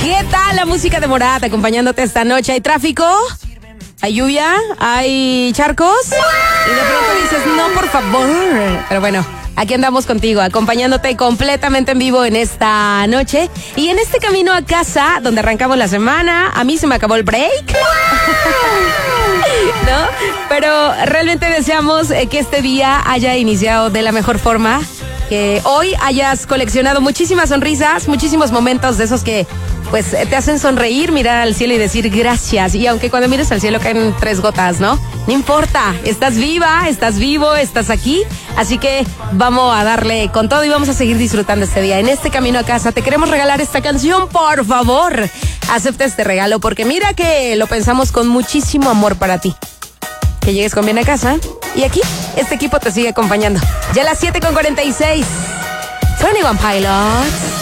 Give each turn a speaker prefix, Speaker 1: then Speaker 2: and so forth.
Speaker 1: ¿Qué tal la música de Morat acompañándote esta noche? ¿Hay tráfico? ¿Hay lluvia? ¿Hay charcos? Y de pronto dices, no, por favor. Pero bueno, aquí andamos contigo, acompañándote completamente en vivo en esta noche. Y en este camino a casa, donde arrancamos la semana, a mí se me acabó el break. ¿No? Pero realmente deseamos que este día haya iniciado de la mejor forma. Que hoy hayas coleccionado muchísimas sonrisas, muchísimos momentos de esos que pues te hacen sonreír, mirar al cielo y decir gracias. Y aunque cuando mires al cielo caen 3 gotas, ¿no? No importa, estás viva, estás vivo, estás aquí. Así que vamos a darle con todo y vamos a seguir disfrutando este día. En este camino a casa te queremos regalar esta canción, por favor. Acepta este regalo porque mira que lo pensamos con muchísimo amor para ti. Que llegues con bien a casa. Y aquí, este equipo te sigue acompañando. Ya a las 7:46. 21 Pilots.